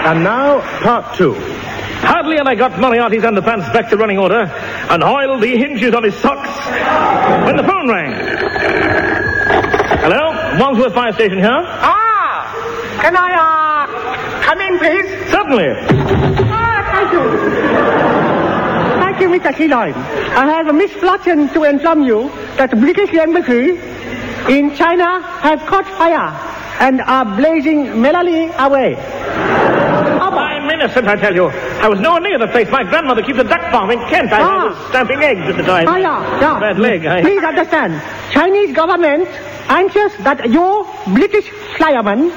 And now, part 2. Hardly had I got Moriarty's underpants back to running order and oiled the hinges on his socks when the phone rang. Hello? Wandsworth Fire Station here? Can I, come in, please? Certainly. Thank you. Thank you, Mr. Keeloin. I have a misfortune to inform you that the British Embassy in China has caught fire and are blazing merrily away. I'm innocent, I tell you. I was nowhere near the place. My grandmother keeps a duck farm in Kent. I was stamping eggs at the time. Yeah. Bad leg. Please understand, Chinese government anxious that you British flyerman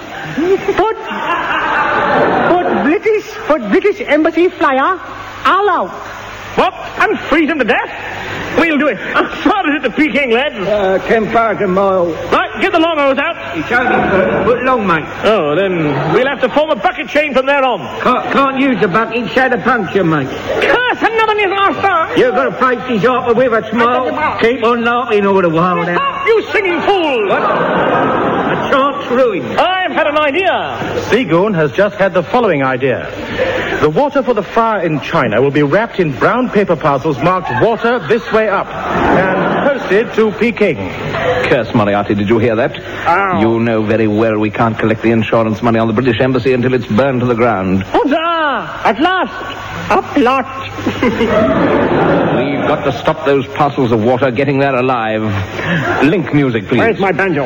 put British embassy flyer all out. What? And freeze him to death? We'll do it. How far is it to Peking, lads? 10 miles. Right, get the long hose out. It's only a foot long, mate. Oh, then we'll have to form a bucket chain from there on. Can't use the bucket, it's had a puncture, mate. Curse, another near last time. You've got to face this offer with a smile. Keep on laughing all the while now. Stop, you singing fool! What? A chance ruined. I've had an idea. Seagoon has just had the following idea. The water for the fire in China will be wrapped in brown paper parcels marked water this way up and posted to Peking. Curse, Moriarty, did you hear that? Ow. You know very well we can't collect the insurance money on the British Embassy until it's burned to the ground. Huzzah! At last! A plot! We've got to stop those parcels of water getting there alive. Link music, please. Where's my banjo?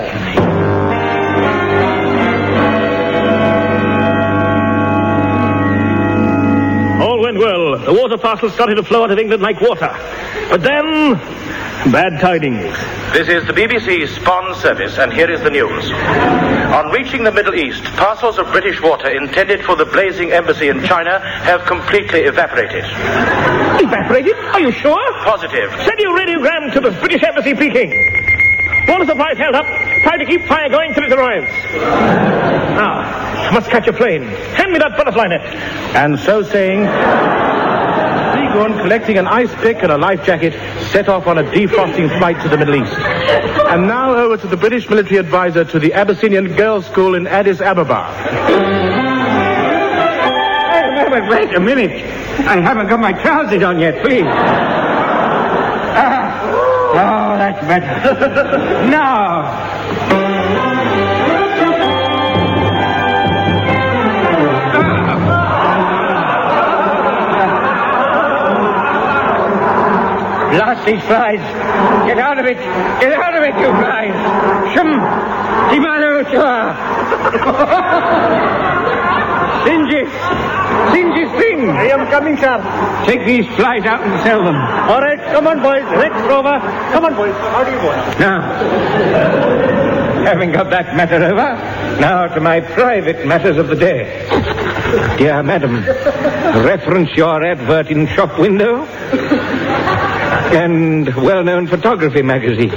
All went well. The water parcels started to flow out of England like water. But then, bad tidings. This is the BBC Spawn Service, and here is the news. On reaching the Middle East, parcels of British water intended for the blazing embassy in China have completely evaporated. Evaporated? Are you sure? Positive. Send your radiogram to the British Embassy, Peking. Water supplies held up. Try to keep fire going till it arrives. Now, I must catch a plane. Hand me that butterfly net. And so saying, Seagoon, collecting an ice pick and a life jacket, set off on a defrosting flight to the Middle East. And now over to the British military advisor to the Abyssinian Girls' School in Addis Ababa. Wait a minute. I haven't got my trousers on yet, please. Oh, that's better. Now. Blast these flies. Get out of it. Get out of it, you flies. Shum. Timalucha. Singes. Singes thing. I am coming, sir. Take these flies out and sell them. All right, come on, boys. Next rover. Come on, boys. How do you go? Now, having got that matter over, now to my private matters of the day. Dear madam, reference your advert in shop window and well-known photography magazine.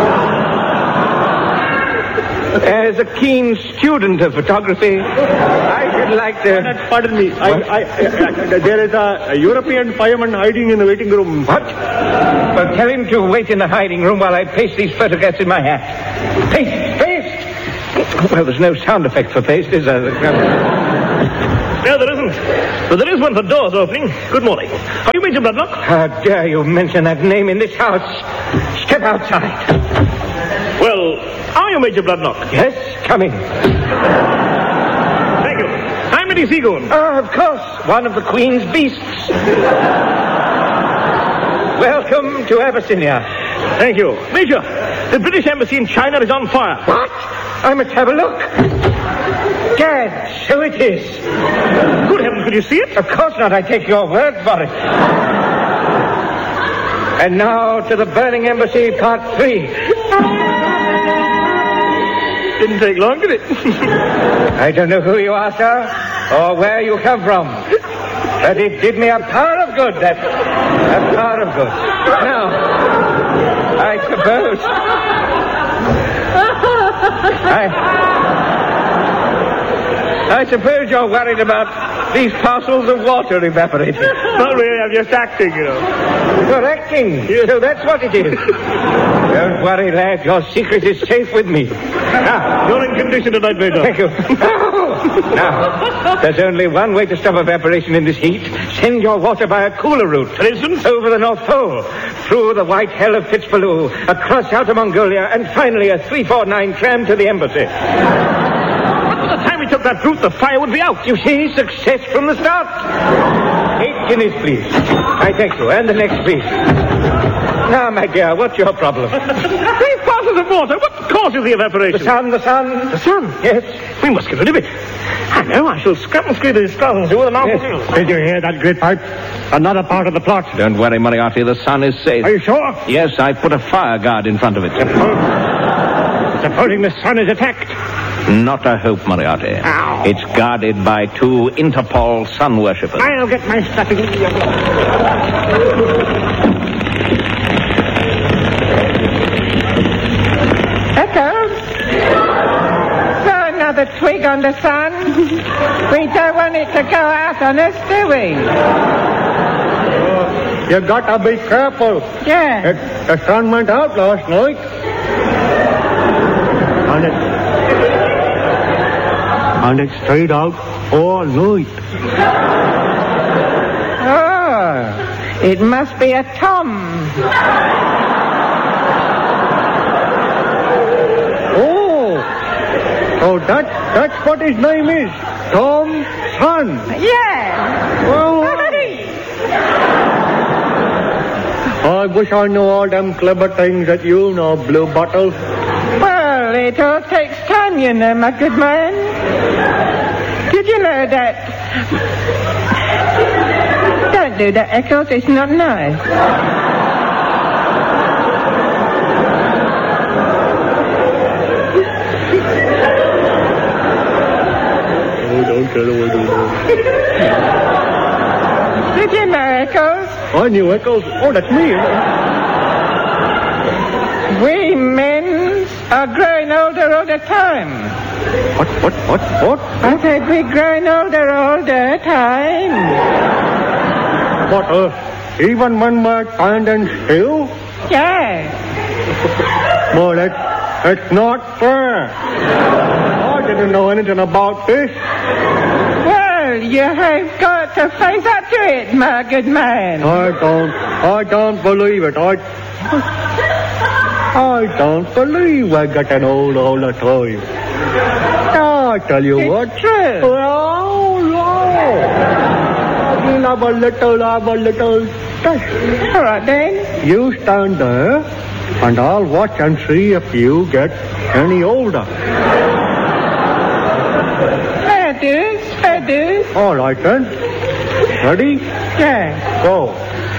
As a keen student of photography, I should like to... Pardon me. There is a European fireman hiding in the waiting room. What? Well, tell him to wait in the hiding room while I paste these photographs in my hat. Paste! Paste! Well, there's no sound effect for paste, is there? No, there isn't. But there is one for doors opening. Good morning. Are you Major Bloodlock? How dare you mention that name in this house? Step outside. Well, are you Major Bloodlock? Yes, come in. Thank you. I'm Eddie Seagoon. Oh, of course, one of the Queen's beasts. Welcome to Abyssinia. Thank you. Major, the British Embassy in China is on fire. What? I must have a look. Gad, so it is. Good heavens, could you see it? Of course not, I take your word for it. And now to the burning embassy, part 3. Didn't take long, did it? I don't know who you are, sir, or where you come from. But it did me a power of good, that. A power of good. Now, I suppose you're worried about These parcels of water evaporated. Not really, I'm just acting, you know. You're acting. So that's what it is. Don't worry, lad. Your secret is safe with me. You're in condition tonight, Major. Thank you. Now, there's only one way to stop evaporation in this heat. Send your water by a cooler route. For instance? Over the North Pole, through the white hell of Fitzballoo, across Outer Mongolia, and finally a 349 tram to the embassy. By the time we took that route, the fire would be out. You see, success from the start. 8 guineas, please. I thank you. And the next, please. Now, my dear, what's your problem? These parcels of water, what causes the evaporation? The sun. The sun? Yes. We must get rid of it. I know, I shall scrap and screw these spells with an arm. Yes. Did you hear that great pipe? Another part of the plot. Don't worry, Moriarty. The sun is safe. Are you sure? Yes, I put a fire guard in front of it. Supposing the sun is attacked. Not a hope, Moriarty. Ow. It's guarded by 2 Interpol sun worshippers. I'll get my strategy. Echoes? Throw another twig on the sun. We don't want it to go out on us, do we? You gotta be careful. Yeah. The sun went out last night. And it stayed out all night. Oh, it must be a Tom. Oh, that's what his name is. Tom Sun. Yeah. Well, I wish I knew all them clever things that you know, Blue Bottle. Well, it all takes time, you know, my good man. Did you know that? Don't do that, Eccles. It's not nice. Oh, don't tell her what to do. Did you know, Eccles? I knew Eccles. Oh, that's me. We men are growing older all the time. What? I said we're growing older all the time. What, even when we're standing still? Yeah. Well, that's not fair. I didn't know anything about this. Well, you have got to face up to it, my good man. I don't believe it. I don't believe we're getting old all the time. I tell you It's what. true. Oh, no. I'll have a little touch. All right, then. You stand there, and I'll watch and see if you get any older. Fair dues. All right, then. Ready? Yeah. Go.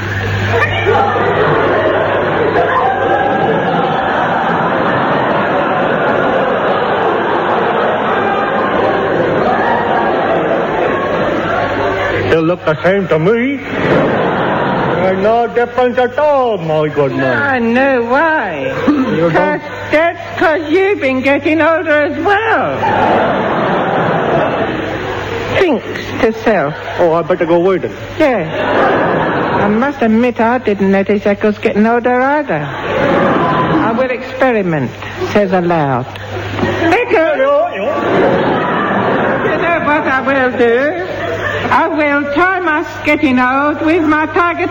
They look the same to me. There's no difference at all, my good man. I know why. You don't? That's because you've been getting older as well. Thinks to self. Oh, I better go with it. Yeah. I must admit I didn't notice Eccles getting older either. I will experiment, says aloud. Eccles! You know what I will do? I will tie my getting old with my tiger